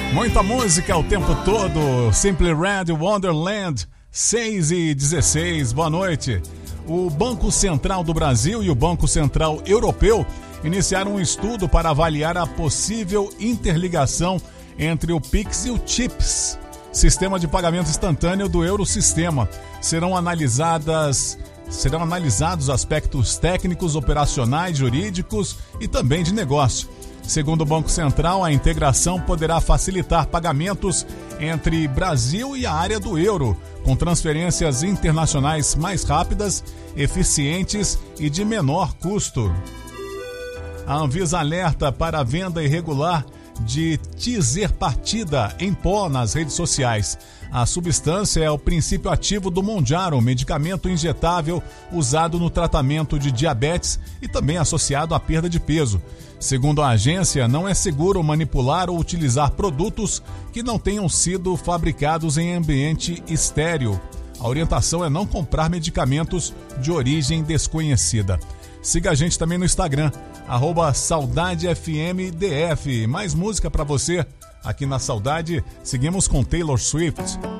Muita música o tempo todo. Simply Red, Wonderland, 6h16. Boa noite. O Banco Central do Brasil e o Banco Central Europeu iniciaram um estudo para avaliar a possível interligação entre o Pix e o Chips, sistema de pagamento instantâneo do Eurosistema. Serão analisados aspectos técnicos, operacionais, jurídicos e também de negócio. Segundo o Banco Central, a integração poderá facilitar pagamentos entre Brasil e a área do euro, com transferências internacionais mais rápidas, eficientes e de menor custo. A Anvisa alerta para a venda irregular de tizerpartida em pó nas redes sociais. A substância é o princípio ativo do Mounjaro, medicamento injetável usado no tratamento de diabetes e também associado à perda de peso. Segundo a agência, não é seguro manipular ou utilizar produtos que não tenham sido fabricados em ambiente estéril. A orientação é não comprar medicamentos de origem desconhecida. Siga a gente também no Instagram, @SaudadeFMDF. Mais música pra você aqui na Saudade. Seguimos com Taylor Swift.